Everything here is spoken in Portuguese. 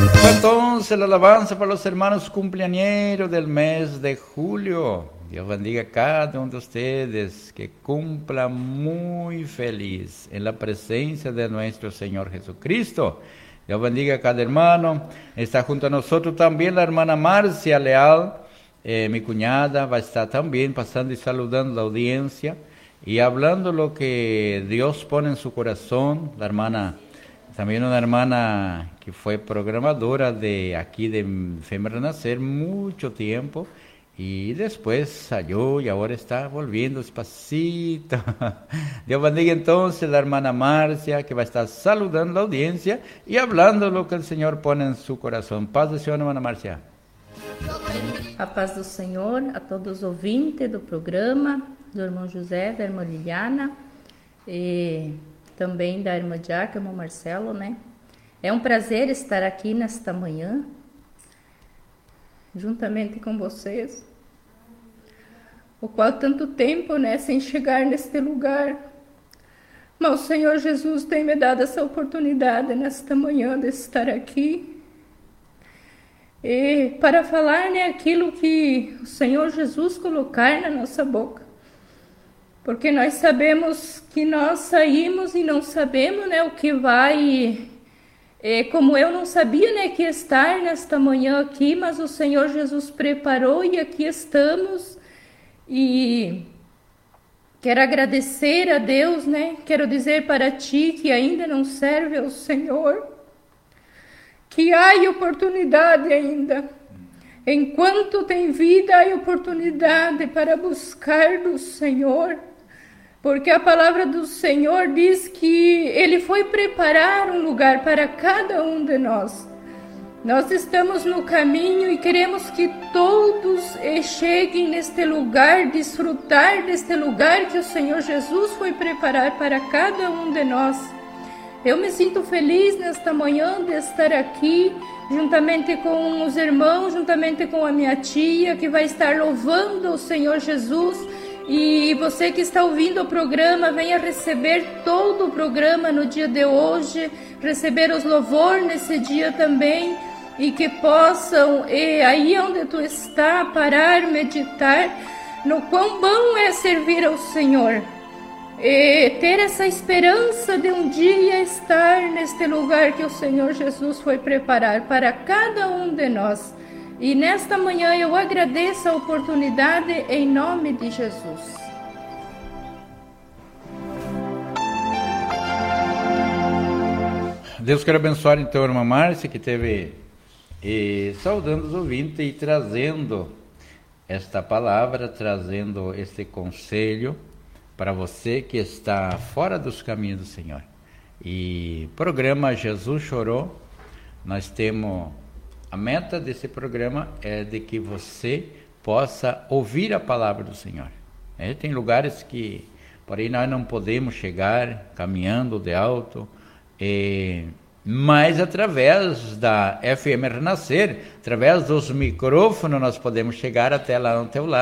Entonces, la alabanza para los hermanos cumpleañeros del mes de julio. Dios bendiga a cada uno de ustedes, que cumpla muy feliz en la presencia de nuestro Señor Jesucristo. Dios bendiga a cada hermano. Está junto a nosotros también la hermana Marcia Leal, mi cuñada, va a estar también pasando y saludando a la audiencia y hablando lo que Dios pone en su corazón. La hermana, también una hermana que fue programadora de aquí de Fe Renacer mucho tiempo y después salió y ahora está volviendo despacito. Dios bendiga entonces la hermana Marcia, que va a estar saludando a la audiencia y hablando lo que el Señor pone en su corazón. Paz do Senhor, hermana Marcia. A paz do Senhor a todos os ouvintes do programa, do irmão José, da irmã Liliana e também da irmã Jaque, irmão Marcelo, né? É um prazer estar aqui nesta manhã, juntamente com vocês, o qual tanto tempo, né, sem chegar neste lugar, mas o Senhor Jesus tem me dado essa oportunidade nesta manhã de estar aqui, e para falar, né, aquilo que o Senhor Jesus colocar na nossa boca, porque nós sabemos que nós saímos e não sabemos, né, o que vai, como eu não sabia, né, que ia estar nesta manhã aqui, mas o Senhor Jesus preparou e aqui estamos, e quero agradecer a Deus, né, quero dizer para ti que ainda não serve ao Senhor, que há oportunidade ainda, enquanto tem vida, há oportunidade para buscar do Senhor, porque a palavra do Senhor diz que Ele foi preparar um lugar para cada um de nós. Nós estamos no caminho e queremos que todos cheguem neste lugar, desfrutar deste lugar que o Senhor Jesus foi preparar para cada um de nós. Eu me sinto feliz nesta manhã de estar aqui, juntamente com os irmãos, juntamente com a minha tia, que vai estar louvando o Senhor Jesus. E você que está ouvindo o programa, venha receber todo o programa no dia de hoje, receber os louvores nesse dia também, e que possam, aí onde tu está, parar, meditar no quão bom é servir ao Senhor. Ter essa esperança de um dia estar neste lugar que o Senhor Jesus foi preparar para cada um de nós. E nesta manhã eu agradeço a oportunidade em nome de Jesus. Deus quer abençoar então a irmã Márcia, que teve saudando os ouvintes e trazendo esta palavra, trazendo este conselho para você que está fora dos caminhos do Senhor. E programa Jesus Chorou, nós temos, a meta desse programa é de que você possa ouvir a palavra do Senhor. Tem lugares que, porém, nós não podemos chegar caminhando de alto, mas através da FM Renascer, através dos micrófonos, nós podemos chegar até lá no teu lar